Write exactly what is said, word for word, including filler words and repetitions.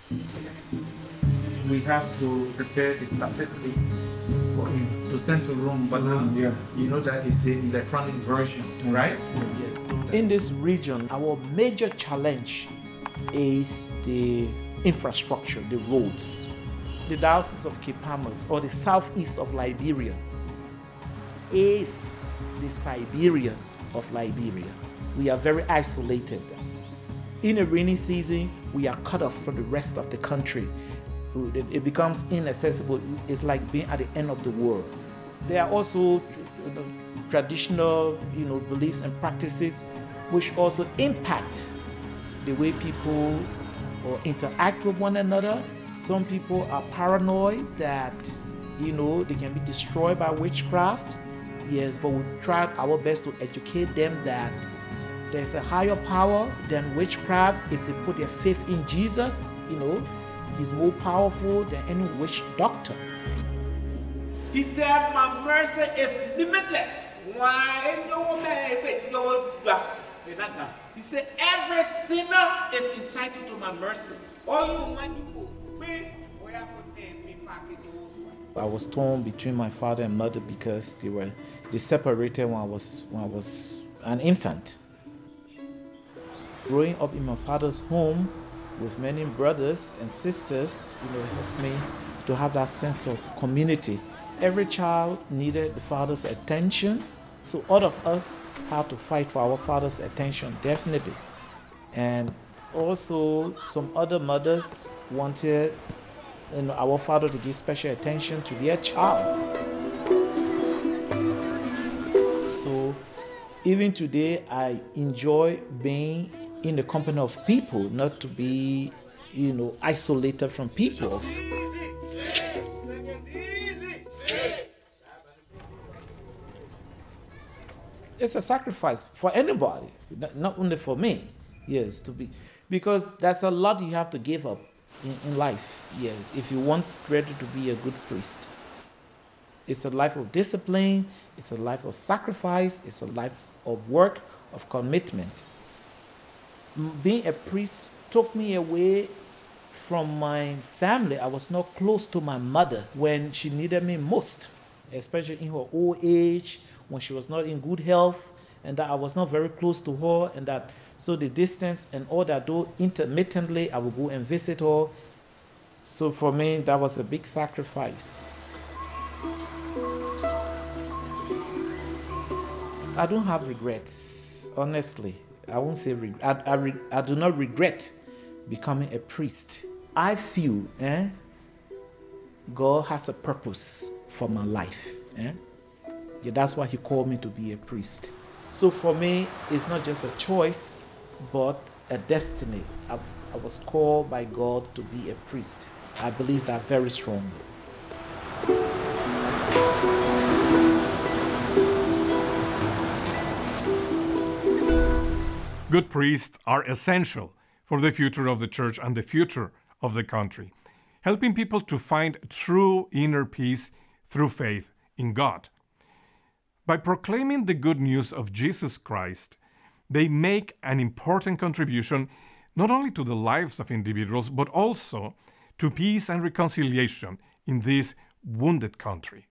We have to prepare the statistics for, to send to Rome, but now Yeah. you know that it's the electronic version, right? Yes. In this region, our major challenge is the infrastructure, the roads. The Diocese of Cape Palmas, or the southeast of Liberia, is the Siberia of Liberia. We are very isolated. In a rainy season, we are cut off from the rest of the country. It, it becomes inaccessible. It's like being at the end of the world. There are also you know, traditional you know, beliefs and practices which also impact the way people or interact with one another. Some people are paranoid that you know they can be destroyed by witchcraft. Yes, but we tried our best to educate them that there's a higher power than witchcraft. If they put their faith in Jesus, you know, he's more powerful than any witch doctor. He said, my mercy is limitless. Why no man if it don't He said, every sinner is entitled to my mercy. All you man you go. I was torn between my father and mother because they were they separated when I was when I was an infant. Growing up in my father's home with many brothers and sisters, you know, helped me to have that sense of community. Every child needed the father's attention, so all of us had to fight for our father's attention, definitely. And also, some other mothers wanted you know, our father to give special attention to their child. So, even today, I enjoy being in the company of people, not to be, you know, isolated from people. It's a sacrifice for anybody, not only for me. Yes, to be, because there's a lot you have to give up in, in life. Yes, if you want really to be a good priest. It's a life of discipline. It's a life of sacrifice. It's a life of work, of commitment. Being a priest took me away from my family. I was not close to my mother when she needed me most, especially in her old age, when she was not in good health, and that I was not very close to her, and that so the distance and all that, though intermittently I would go and visit her. So for me, that was a big sacrifice. I don't have regrets, honestly. I won't say regret. I, I, re I do not regret becoming a priest. I feel eh, God has a purpose for my life. Eh? Yeah, that's why he called me to be a priest. So for me, it's not just a choice, but a destiny. I, I was called by God to be a priest. I believe that very strongly. Good priests are essential for the future of the church and the future of the country, helping people to find true inner peace through faith in God. By proclaiming the good news of Jesus Christ, they make an important contribution not only to the lives of individuals, but also to peace and reconciliation in this wounded country.